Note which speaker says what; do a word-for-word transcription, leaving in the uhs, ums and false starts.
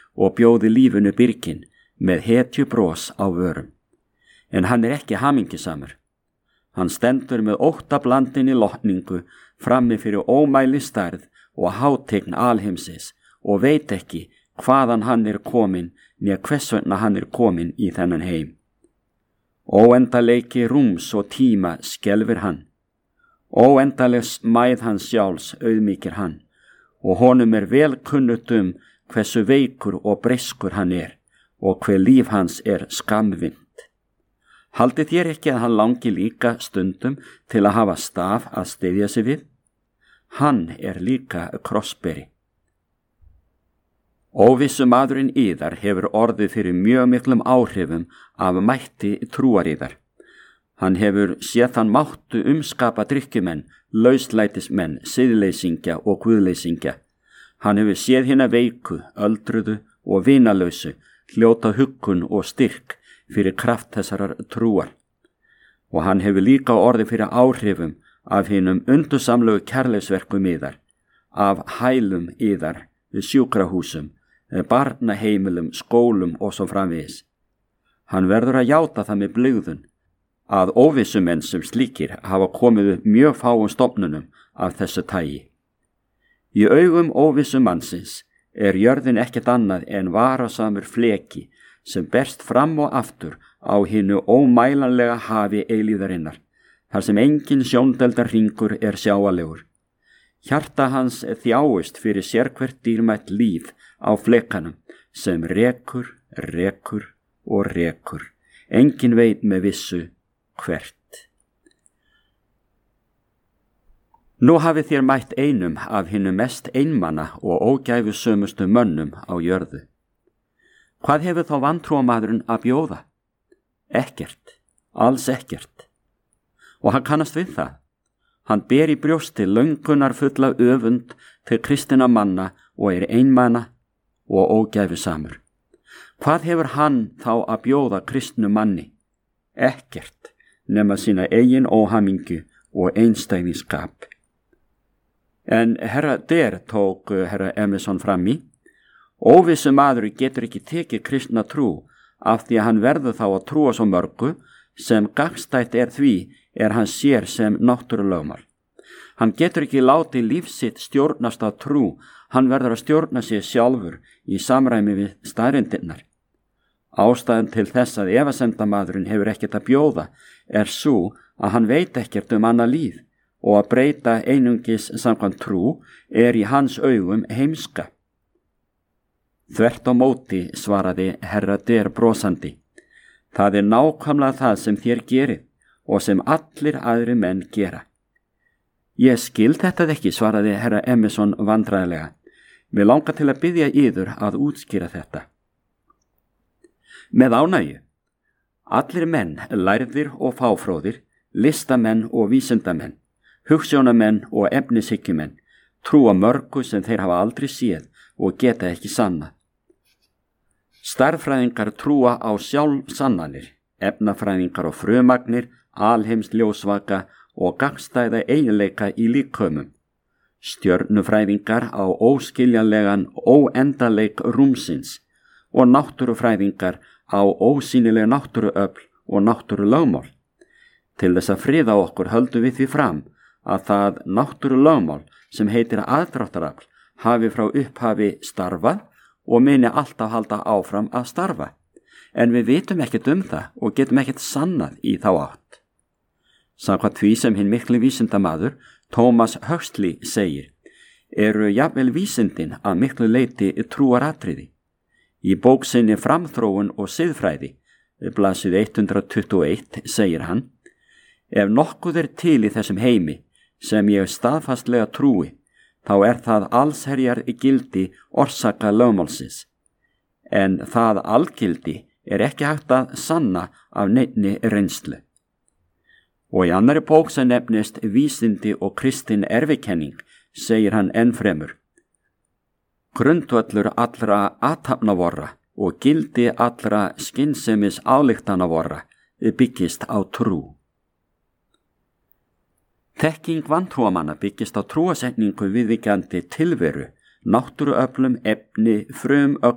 Speaker 1: og bjóði lífinu byrgin með hetju bros á vörum. En hann er ekki hamingjusamur. Hann stendur með óttablandinni lotningu frammi fyrir ómæli stærð og hátign alheimsins og veit ekki hvaðan hann er komin né hvers vegna hann er komin í þennan heim. Óendaleiki rúms og tíma skelfir hann. Óendalegs mæð hans sjálfs auðmýkir hann og honum er vel kunnugt um hversu veikur og breyskur hann er og hver líf hans er skammvinnt. Haldið þér ekki að hann langi líka stundum til að hafa staf að styðja sig við? Hann er líka krossberi. Óvissu maðurinn Yðar hefur orðið fyrir mjög miklum áhrifum af mætti trúaríðar. Hann hefur séð þann máttu umskapa drykkjumenn, lauslætismenn, siðleysingja og guðleysingja. Hann hefur séð hina veiku, öldruðu og vinalausu, hljóta huggun og styrk fyrir kraft þessarar trúar. Og hann hefur líka orðið fyrir áhrifum af hinum undursamlegu kærleiksverkum Yðar, af hælum Yðar við sjúkrahúsum, barnaheimilum, skólum og svo framvegis. Hann verður að játa það með blygðun að óvissumenn sem slíkir hafa komið upp mjög fáum stofnunum af þessu tagi. Í augum óvissumannsins er jörðin ekkert annað en varasamur fleki sem berst fram og aftur á hinu ómælanlega hafi eilíðarinnar, þar sem engin sjóndeldar hringur er sjáalegur. Hjarta hans þjáist fyrir sérhvert dýrmætt líf á flekanum sem rekur, rekur og rekur. Engin veit með vissu hvert. Nú hafið þér mætt einum af hinu mest einmana og ógæfusömustu mönnum á jörðu. Hvað hefur þá vantrúamaðurinn að bjóða? Ekkert, alls ekkert. Og hann kannast við það. Hann ber í brjósti löngunar fulla öfund til kristinna manna og er einmana og ógæfusamur. Hvað hefur hann þá að bjóða kristnu manni? Ekkert, nema sína eigin óhamingju og einstæðiskap. En herra Der tók herra Emerson fram í: óvissu maður getur ekki tekið kristna trú af því að hann verður þá að trúa svo mörgu sem gagnstætt er því er hann sér sem náttúrulögmál. Hann getur ekki látið líf sitt stjórnast af trú, hann verður að stjórna sig sjálfur í samræmi við staðreyndirnar. Ástæðan til þess að efasemdamaðurinn hefur ekkert að bjóða er sú að hann veit ekkert um annað líf og að breyta einungis samkvæmt trú er í hans augum heimska. Þvert á móti, svaraði herra Der brosandi, það er nákvæmlega það sem þér gerið og sem allir aðri menn gera. Ég skil þetta ekki, svaraði herra Emerson vandræðilega. Mér langar til að biðja yður að útskýra þetta. Með ánægju. Allir menn, lærðir og fáfróðir, listamenn og vísindamenn, hugsjónamenn og efnishyggjumenn, trúa mörgu sem þeir hafa aldrei séð og geta ekki sannað. Stærðfræðingar trúa á sjálfsannanir, efnafræðingar á frumagnir, alheimsljósvaka og gagnstæða eiginleika í líkömum. Stjörnufræðingar á óskiljanlegan óendaleik rúmsins og náttúrufræðingar á ósýnileg náttúruöfl og náttúrulögmál. Til þess að friða okkur höldum við því fram að það náttúrulögmál sem heitir aðdráttarafl hafi frá upphafi starfað og muni alltaf halda áfram að starfa. En við vitum ekkert um það og getum ekkert sannað í þá átt. Samkvæmt því sem hinn mikli vísindamaður Thomas Huxley segir, eru jafnvel vísindin að miklu leyti trúaratriði. Í bók sinni Framþróun og siðfræði, blaðsíðu hundrað tuttugu og eitt, segir hann: ef nokkuð er til í þessum heimi sem ég staðfastlega trúi, þá er það allsherjar gildi orsaka lögmálsins. En það algildi er ekki hægt að sanna af neinni reynslu. Og í annarri bók sem nefnist Vísindi og kristin erfikenning segir hann ennfremur: grundvöllur allra athafnavorra og gildi allra skynsemis ályktanvorra byggist á trú. Þekking vantrúamanna byggist á trúasetningu viðvíkjandi tilveru, náttúruöflum, efni, frumögnum